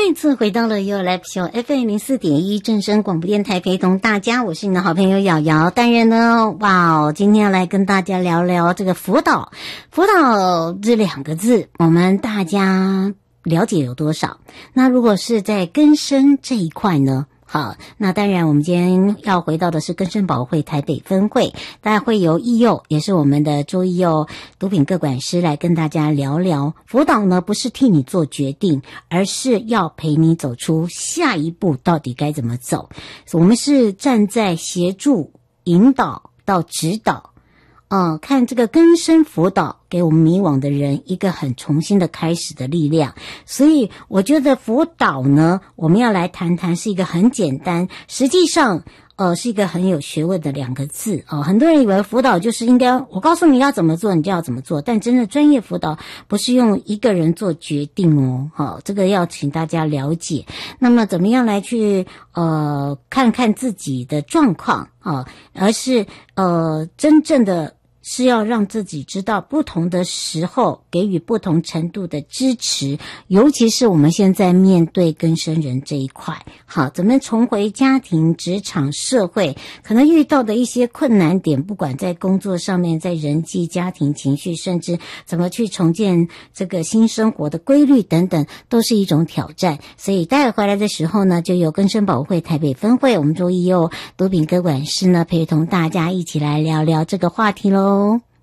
再次回到了 Your Life Show FM04.1 正声广播电台，陪同大家，我是你的好朋友瑶瑶。当然呢，今天要来跟大家聊聊这个辅导。辅导这2个字，我们大家了解有多少？那如果是在更生这一块呢？好，那当然我们今天要回到的是更生保会台北分会，大家会由义佑，也是我们的周义佑毒品个管师来跟大家聊聊辅导呢，不是替你做决定，而是要陪你走出下一步到底该怎么走。我们是站在协助、引导到指导，看这个更生辅导给我们迷惘的人一个很重新的开始的力量。所以我觉得辅导呢，我们要来谈谈是一个很简单，实际上是一个很有学问的2个字很多人以为辅导就是应该我告诉你要怎么做你就要怎么做，但真的专业辅导不是用一个人做决定这个要请大家了解。那么怎么样来去看看自己的状况而是真正的是要让自己知道不同的时候给予不同程度的支持，尤其是我们现在面对更生人这一块，好，怎么重回家庭、职场、社会可能遇到的一些困难点，不管在工作上面，在人际、家庭、情绪，甚至怎么去重建这个新生活的规律等等，都是一种挑战。所以待会回来的时候呢，就由更生保会台北分会我们周义佑毒品个管师呢陪同大家一起来聊聊这个话题咯。